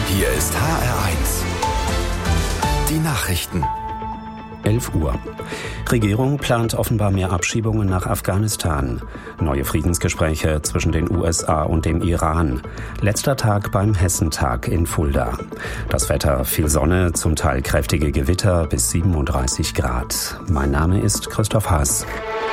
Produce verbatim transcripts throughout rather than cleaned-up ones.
Hier ist H R eins. Die Nachrichten. elf Uhr. Regierung plant offenbar mehr Abschiebungen nach Afghanistan. Neue Friedensgespräche zwischen den U S A und dem Iran. Letzter Tag beim Hessentag in Fulda. Das Wetter: viel Sonne, zum Teil kräftige Gewitter bis siebenunddreißig Grad. Mein Name ist Christoph Haas.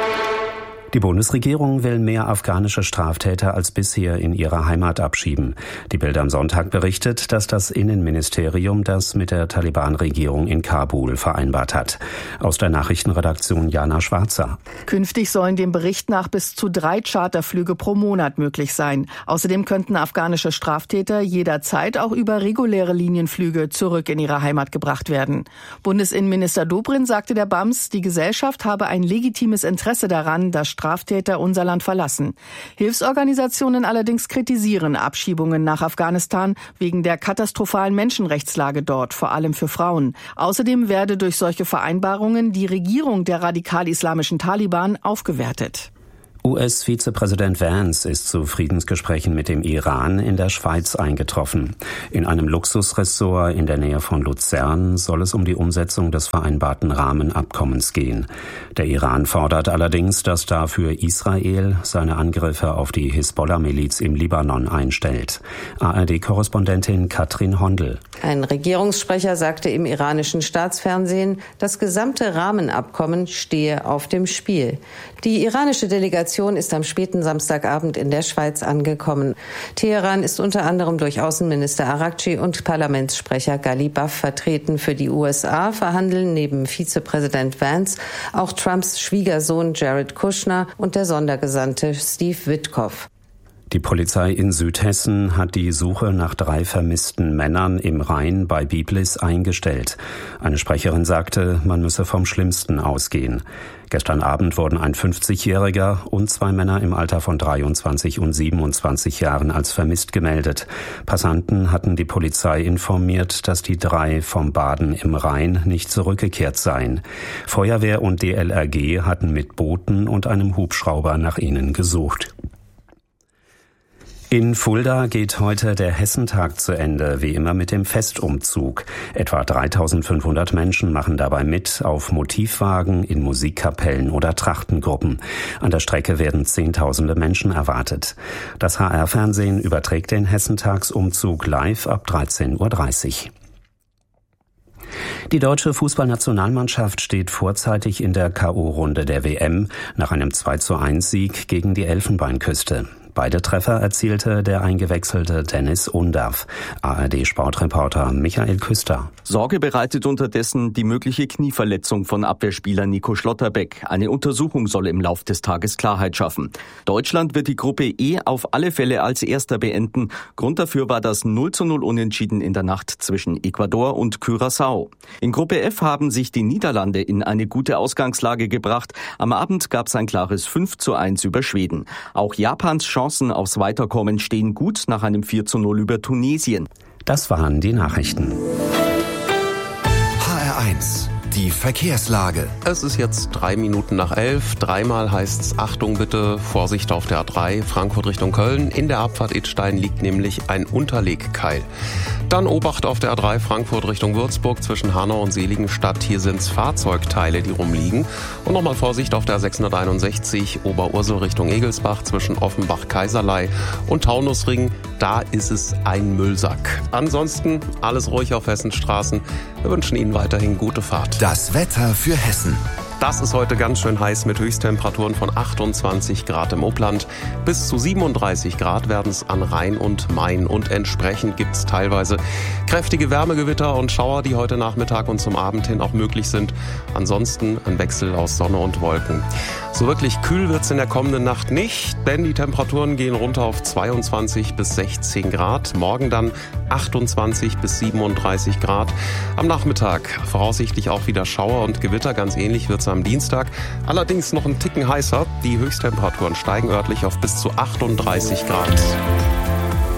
Die Bundesregierung will mehr afghanische Straftäter als bisher in ihre Heimat abschieben. Die Bild am Sonntag berichtet, dass das Innenministerium das mit der Taliban-Regierung in Kabul vereinbart hat. Aus der Nachrichtenredaktion Jana Schwarzer. Künftig sollen dem Bericht nach bis zu drei Charterflüge pro Monat möglich sein. Außerdem könnten afghanische Straftäter jederzeit auch über reguläre Linienflüge zurück in ihre Heimat gebracht werden. Bundesinnenminister Dobrindt sagte der B A M S, die Gesellschaft habe ein legitimes Interesse daran, dass Straftäter unser Land verlassen. Hilfsorganisationen allerdings kritisieren Abschiebungen nach Afghanistan wegen der katastrophalen Menschenrechtslage dort, vor allem für Frauen. Außerdem werde durch solche Vereinbarungen die Regierung der radikal-islamischen Taliban aufgewertet. U S-Vizepräsident Vance ist zu Friedensgesprächen mit dem Iran in der Schweiz eingetroffen. In einem Luxusressort in der Nähe von Luzern soll es um die Umsetzung des vereinbarten Rahmenabkommens gehen. Der Iran fordert allerdings, dass dafür Israel seine Angriffe auf die Hisbollah-Miliz im Libanon einstellt. A R D-Korrespondentin Katrin Hondel. Ein Regierungssprecher sagte im iranischen Staatsfernsehen, das gesamte Rahmenabkommen stehe auf dem Spiel. Die iranische Delegation ist am späten Samstagabend in der Schweiz angekommen. Teheran ist unter anderem durch Außenminister Araghchi und Parlamentssprecher Ghalibaf vertreten. Für die U S A verhandeln neben Vizepräsident Vance auch Trumps Schwiegersohn Jared Kushner und der Sondergesandte Steve Witkoff. Die Polizei in Südhessen hat die Suche nach drei vermissten Männern im Rhein bei Biblis eingestellt. Eine Sprecherin sagte, man müsse vom Schlimmsten ausgehen. Gestern Abend wurden ein fünfzigjähriger und zwei Männer im Alter von dreiundzwanzig und siebenundzwanzig Jahren als vermisst gemeldet. Passanten hatten die Polizei informiert, dass die drei vom Baden im Rhein nicht zurückgekehrt seien. Feuerwehr und D L R G hatten mit Booten und einem Hubschrauber nach ihnen gesucht. In Fulda geht heute der Hessentag zu Ende, wie immer mit dem Festumzug. Etwa dreitausendfünfhundert Menschen machen dabei mit, auf Motivwagen, in Musikkapellen oder Trachtengruppen. An der Strecke werden Zehntausende Menschen erwartet. Das H R-Fernsehen überträgt den Hessentagsumzug live ab dreizehn Uhr dreißig. Die deutsche Fußballnationalmannschaft steht vorzeitig in der K O-Runde der W M nach einem zwei zu eins Sieg gegen die Elfenbeinküste. Beide Treffer erzielte der eingewechselte Dennis Undav. A R D-Sportreporter Michael Küster. Sorge bereitet unterdessen die mögliche Knieverletzung von Abwehrspieler Nico Schlotterbeck. Eine Untersuchung soll im Lauf des Tages Klarheit schaffen. Deutschland wird die Gruppe E auf alle Fälle als Erster beenden. Grund dafür war das null zu null Unentschieden in der Nacht zwischen Ecuador und Curaçao. In Gruppe F haben sich die Niederlande in eine gute Ausgangslage gebracht. Am Abend gab es ein klares fünf zu eins über Schweden. Auch Japans Chance Chancen aufs Weiterkommen stehen gut nach einem vier zu null über Tunesien. Das waren die Nachrichten. H R eins. Die Verkehrslage. Es ist jetzt drei Minuten nach elf. Dreimal heißt's Achtung bitte, Vorsicht auf der A drei, Frankfurt Richtung Köln. In der Abfahrt Idstein liegt nämlich ein Unterlegkeil. Dann Obacht auf der A drei, Frankfurt Richtung Würzburg zwischen Hanau und Seligenstadt. Hier sind's Fahrzeugteile, die rumliegen. Und nochmal Vorsicht auf der A sechshunderteinundsechzig, Oberursel Richtung Egelsbach zwischen Offenbach-Kaiserlei und Taunusring. Da ist es ein Müllsack. Ansonsten alles ruhig auf Hessens Straßen. Wir wünschen Ihnen weiterhin gute Fahrt. Das Wetter für Hessen. Das ist heute ganz schön heiß mit Höchsttemperaturen von achtundzwanzig Grad im Upland. Bis zu siebenunddreißig Grad werden es an Rhein und Main. Und entsprechend gibt es teilweise kräftige Wärmegewitter und Schauer, die heute Nachmittag und zum Abend hin auch möglich sind. Ansonsten ein Wechsel aus Sonne und Wolken. So wirklich kühl wird es in der kommenden Nacht nicht, denn die Temperaturen gehen runter auf zweiundzwanzig bis sechzehn Grad. Morgen dann achtundzwanzig bis siebenunddreißig Grad. Am Nachmittag voraussichtlich auch wieder Schauer und Gewitter. Ganz ähnlich wird es am Dienstag. Allerdings noch ein Ticken heißer. Die Höchsttemperaturen steigen örtlich auf bis zu achtunddreißig Grad.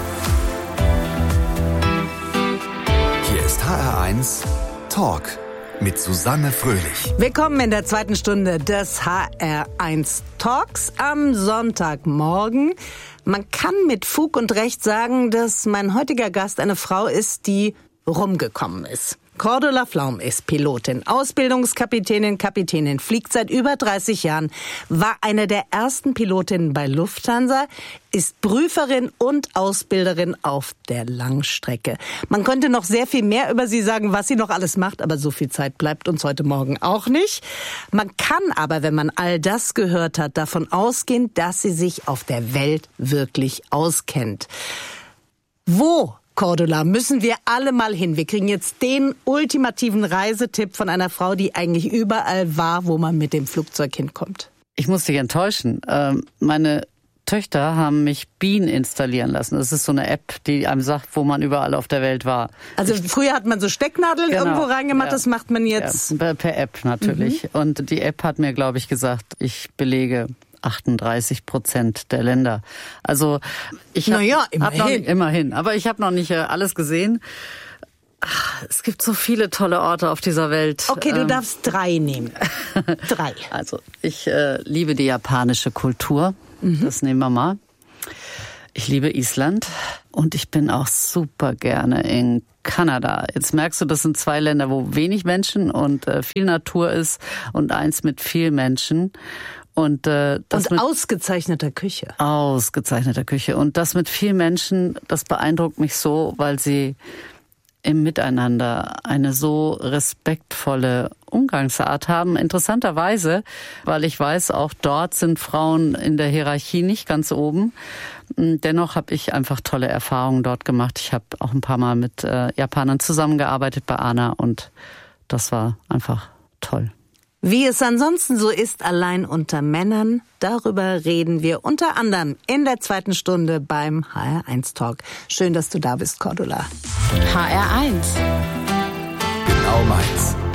Hier ist H R eins Talk. mit Susanne Fröhlich. Willkommen in der zweiten Stunde des H R eins Talks am Sonntagmorgen. Man kann mit Fug und Recht sagen, dass mein heutiger Gast eine Frau ist, die rumgekommen ist. Cordula Flaum ist Pilotin, Ausbildungskapitänin, Kapitänin, fliegt seit über dreißig Jahren, war eine der ersten Pilotinnen bei Lufthansa, ist Prüferin und Ausbilderin auf der Langstrecke. Man könnte noch sehr viel mehr über sie sagen, was sie noch alles macht, aber so viel Zeit bleibt uns heute Morgen auch nicht. Man kann aber, wenn man all das gehört hat, davon ausgehen, dass sie sich auf der Welt wirklich auskennt. Wo, Cordula, müssen wir alle mal hin? Wir kriegen jetzt den ultimativen Reisetipp von einer Frau, die eigentlich überall war, wo man mit dem Flugzeug hinkommt. Ich muss dich enttäuschen. Ähm, meine Töchter haben mich Bean installieren lassen. Das ist so eine App, die einem sagt, wo man überall auf der Welt war. Also früher hat man so Stecknadeln genau. irgendwo reingemacht, ja. Das macht man jetzt... Ja, per App natürlich. Mhm. Und die App hat mir, glaube ich, gesagt, ich belege achtunddreißig Prozent der Länder. Also ich habe naja, hab noch nicht, immerhin, aber ich habe noch nicht äh, alles gesehen. Ach, es gibt so viele tolle Orte auf dieser Welt. Okay, du ähm, darfst drei nehmen. Drei. Also ich äh, liebe die japanische Kultur. Mhm. Das nehmen wir mal. Ich liebe Island und ich bin auch super gerne in Kanada. Jetzt merkst du, das sind zwei Länder, wo wenig Menschen und äh, viel Natur ist und eins mit viel Menschen. Und, äh, das und mit ausgezeichneter Küche. Ausgezeichneter Küche. Und das mit vielen Menschen, das beeindruckt mich so, weil sie im Miteinander eine so respektvolle Umgangsart haben. Interessanterweise, weil ich weiß, auch dort sind Frauen in der Hierarchie nicht ganz oben. Dennoch habe ich einfach tolle Erfahrungen dort gemacht. Ich habe auch ein paar Mal mit äh, Japanern zusammengearbeitet bei ANA und das war einfach toll. Wie es ansonsten so ist, allein unter Männern, darüber reden wir unter anderem in der zweiten Stunde beim H R eins Talk. Schön, dass du da bist, Cordula. H R eins. Genau meins.